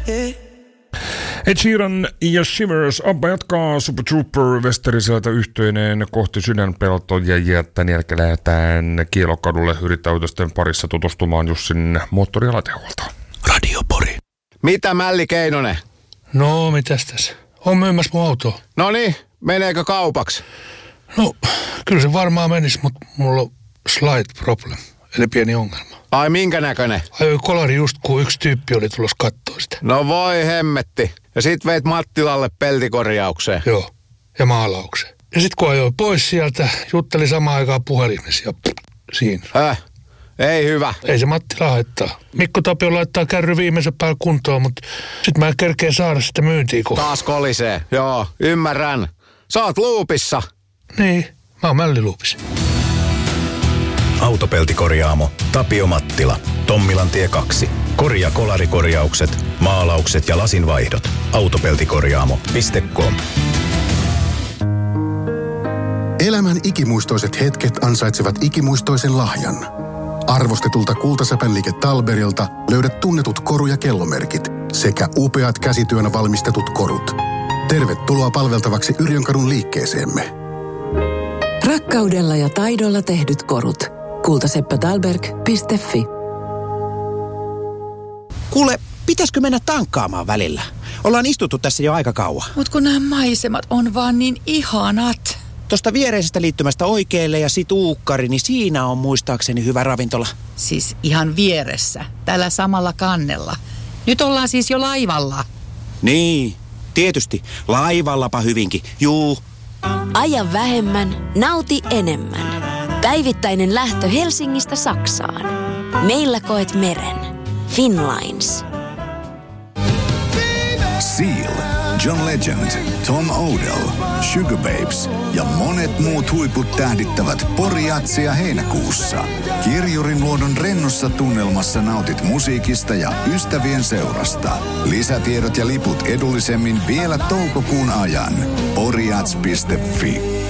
Ed Sheeran ja Shivers. Abba jatkaa Super Trooper Westeriseltä yhteinen kohti Sydänpeltoja ja tämän jälkeen lähdetään Kielokadulle yrittäjyytösten parissa tutustumaan Jussin moottori- ja laitehuoltoon. Radio Pori. Mitä Mälli Keinonen? No, mitäs tässä? On myymässä mun autoa. No niin, meneekö kaupaksi? No, kyllä se varmaan menisi, mutta mulla on slight problem, eli pieni ongelma. Ai minkä näköinen? Ajoi kolari just kun yksi tyyppi oli tulossa kattoo sitä. No voi hemmetti. Ja sit veit Mattilalle peltikorjaukseen. Joo, ja maalaukseen. Ja sit kun ajoi pois sieltä, jutteli samaan aikaan puhelimessa ja siinä. Ei hyvä. Ei se Mattila haittaa. Mikko Tapio laittaa kärry viimeisen päällä kuntoon, mutta sit mä en kerkeä saada sitä myyntiä. Taas kolisee. Joo, ymmärrän. Sä oot luupissa. Niin, mä oon mälliluupissa. Autopeltikorjaamo Tapio Mattila. Tommilantie 2. Kolarikorjaukset, maalaukset ja lasinvaihdot. Autopeltikorjaamo.com. Elämän ikimuistoiset hetket ansaitsevat ikimuistoisen lahjan. Arvostetulta Kultasäpänliike Talberilta löydät tunnetut koru- ja kellomerkit sekä upeat käsityönä valmistetut korut. Tervetuloa palveltavaksi Yrjönkadun liikkeeseemme. Rakkaudella ja taidolla tehdyt korut. kultaseppätalberg.fi. Kuule, pitäisikö mennä tankkaamaan välillä? Ollaan istuttu tässä jo aika kauan. Mut kun nämä maisemat on vaan niin ihanat. Tuosta viereisestä liittymästä oikealle ja sit uukkari, niin siinä on muistaakseni hyvä ravintola. Siis ihan vieressä, tällä samalla kannella. Nyt ollaan siis jo laivalla. Niin, tietysti. Laivallapa hyvinkin. Juu. Aja vähemmän, nauti enemmän. Päivittäinen lähtö Helsingistä Saksaan. Meillä koet meren. Finnlines. Seal, John Legend, Tom Odell, Sugar Babes ja monet muut huiput tähdittävät Pori-jatsia heinäkuussa. Kirjurin luodon rennossa tunnelmassa nautit musiikista ja ystävien seurasta. Lisätiedot ja liput edullisemmin vielä toukokuun ajan. Porijats.fi